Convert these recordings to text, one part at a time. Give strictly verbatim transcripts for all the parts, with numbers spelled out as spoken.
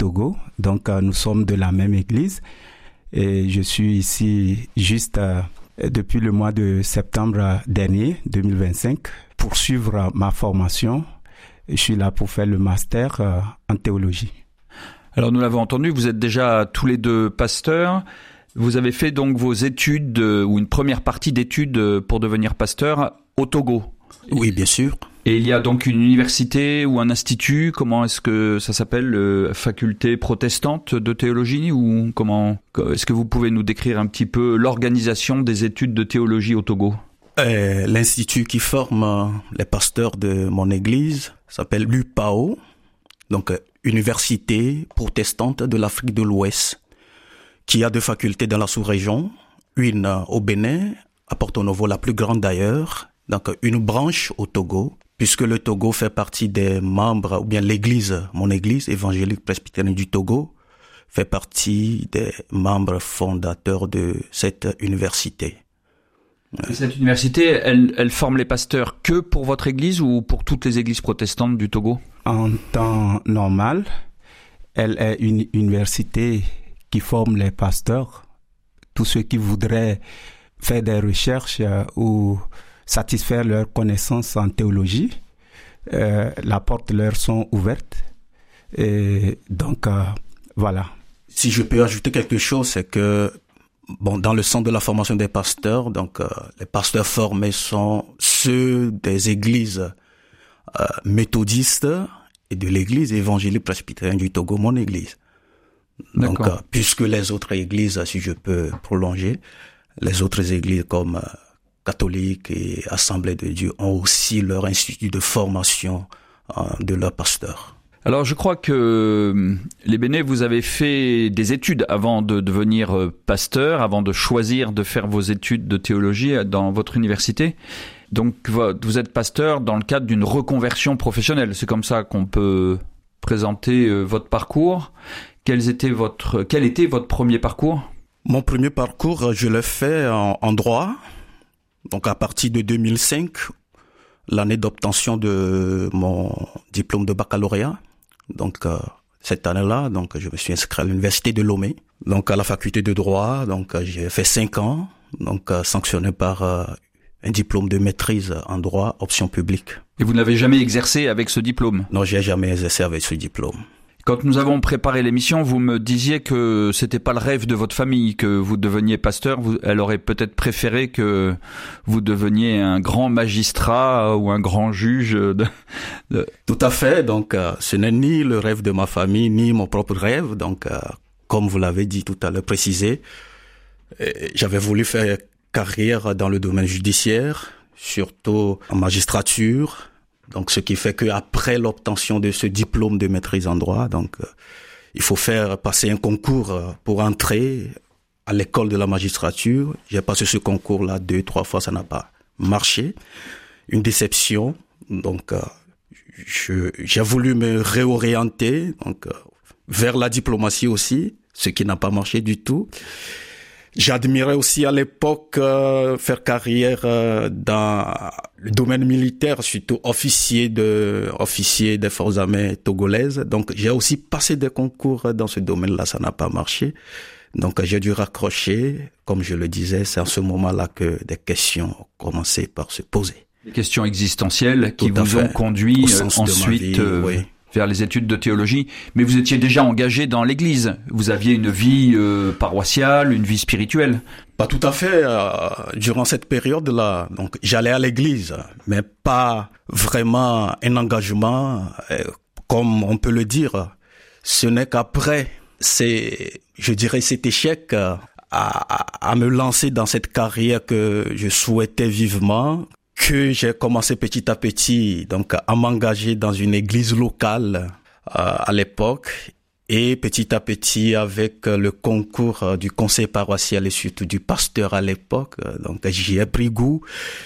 Togo. Donc, euh, nous sommes de la même église. Et je suis ici juste euh, depuis le mois de septembre dernier, deux mille vingt-cinq, pour suivre ma formation. Je suis là pour faire le master euh, en théologie. Alors nous l'avons entendu, vous êtes déjà tous les deux pasteurs. Vous avez fait donc vos études euh, ou une première partie d'études euh, pour devenir pasteur au Togo. Oui, bien sûr. Et il y a donc une université ou un institut, comment est-ce que ça s'appelle, euh, faculté protestante de théologie, ou comment est-ce que vous pouvez nous décrire un petit peu l'organisation des études de théologie au Togo? Euh, l'institut qui forme euh, les pasteurs de mon église s'appelle l'U P A O, donc euh, Université protestante de l'Afrique de l'Ouest, qui a deux facultés dans la sous-région, une euh, au Bénin, à Porto Novo, la plus grande d'ailleurs, donc une branche au Togo, puisque le Togo fait partie des membres, ou bien l'église, mon église évangélique presbytérienne du Togo, fait partie des membres fondateurs de cette université. Et cette université, elle, elle forme les pasteurs que pour votre église ou pour toutes les églises protestantes du Togo? En temps normal, elle est une université qui forme les pasteurs, tous ceux qui voudraient faire des recherches euh, ou satisfaire leurs connaissances en théologie. Euh, la porte leur sont ouvertes. Et donc, euh, voilà. Si je peux ajouter quelque chose, c'est que bon, dans le centre de la formation des pasteurs, donc euh, les pasteurs formés sont ceux des églises euh, méthodistes et de l'église évangélique presbytérienne du Togo, mon église. Donc, euh, puisque les autres églises, si je peux prolonger, les autres églises comme euh, catholiques et Assemblée de Dieu ont aussi leur institut de formation euh, de leurs pasteurs. Alors je crois que les Bénins, vous avez fait des études avant de devenir pasteur, avant de choisir de faire vos études de théologie dans votre université. Donc vous êtes pasteur dans le cadre d'une reconversion professionnelle. C'est comme ça qu'on peut présenter votre parcours. Quel était votre, quel était votre premier parcours? Mon premier parcours, je l'ai fait en, en droit. Donc à partir de deux mille cinq, l'année d'obtention de mon diplôme de baccalauréat. Donc euh, cette année-là, donc je me suis inscrit à l'université de Lomé, donc à la faculté de droit. Donc euh, j'ai fait cinq ans, donc euh, sanctionné par euh, un diplôme de maîtrise en droit, option publique. Et vous n'avez jamais exercé avec ce diplôme? Non, j'ai jamais exercé avec ce diplôme. Quand nous avons préparé l'émission, vous me disiez que c'était pas le rêve de votre famille que vous deveniez pasteur. Vous, elle aurait peut-être préféré que vous deveniez un grand magistrat ou un grand juge. De, de... Tout à fait. Donc, euh, ce n'est ni le rêve de ma famille, ni mon propre rêve. Donc, euh, comme vous l'avez dit tout à l'heure, précisé, euh, j'avais voulu faire carrière dans le domaine judiciaire, surtout en magistrature. Donc, ce qui fait que après l'obtention de ce diplôme de maîtrise en droit, donc euh, il faut faire passer un concours euh, pour entrer à l'école de la magistrature. J'ai passé ce concours-là deux, trois fois, ça n'a pas marché. Une déception. Donc, euh, je, j'ai voulu me réorienter donc euh, vers la diplomatie aussi, ce qui n'a pas marché du tout. J'admirais aussi à l'époque euh, faire carrière euh, dans le domaine militaire, surtout officier de officier des forces armées togolaises. Donc j'ai aussi passé des concours dans ce domaine-là, ça n'a pas marché. Donc j'ai dû raccrocher. Comme je le disais, c'est à ce moment-là que des questions ont commencé par se poser. Des questions existentielles qui Tout à vous fait. ont conduit Au sens ensuite de ma vie, euh, oui. vers les études de théologie. Mais vous étiez déjà engagé dans l'église. Vous aviez une vie euh, paroissiale, une vie spirituelle. Pas tout à fait. Euh, durant cette période-là, donc j'allais à l'église, mais pas vraiment un engagement, euh, comme on peut le dire. Ce n'est qu'après, c'est, je dirais, cet échec euh, à, à me lancer dans cette carrière que je souhaitais vivement, que j'ai commencé petit à petit donc à m'engager dans une église locale euh, à l'époque, et petit à petit avec le concours euh, du conseil paroissial et surtout du pasteur à l'époque, euh, donc j'y ai pris goût.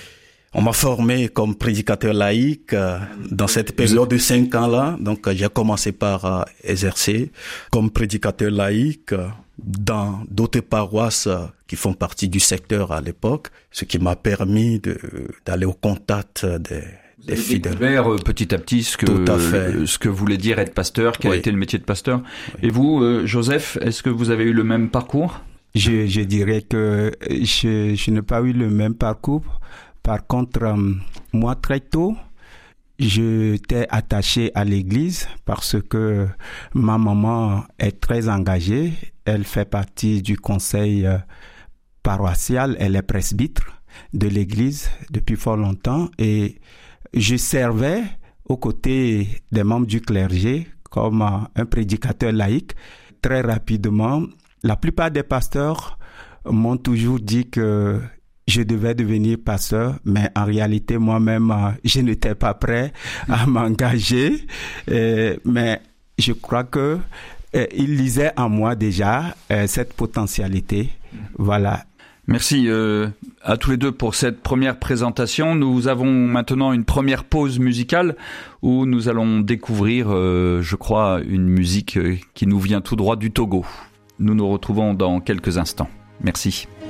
On m'a formé comme prédicateur laïque euh, dans cette période de cinq ans-là. Donc j'ai commencé par euh, exercer comme prédicateur laïque euh, dans d'autres paroisses euh, qui font partie du secteur à l'époque, ce qui m'a permis de, d'aller au contact des des fidèles. Découvert euh, petit à petit ce que, Tout à fait. euh, ce que voulait dire être pasteur, quel Oui. a été le métier de pasteur. Oui. Et vous, euh, Joseph, est-ce que vous avez eu le même parcours ? Je, je dirais que je, je n'ai pas eu le même parcours. Par contre, euh, moi, très tôt, j'étais attaché à l'église parce que ma maman est très engagée. Elle fait partie du conseil euh, paroissial. Elle est presbytre de l'église depuis fort longtemps et je servais aux côtés des membres du clergé comme euh, un prédicateur laïque. Très rapidement, la plupart des pasteurs m'ont toujours dit que je devais devenir pasteur, mais en réalité, moi-même, je n'étais pas prêt à m'engager. Euh, mais je crois que euh, il lisait en moi déjà euh, cette potentialité. Voilà. Merci euh, à tous les deux pour cette première présentation. Nous avons maintenant une première pause musicale où nous allons découvrir, euh, je crois, une musique qui nous vient tout droit du Togo. Nous nous retrouvons dans quelques instants. Merci.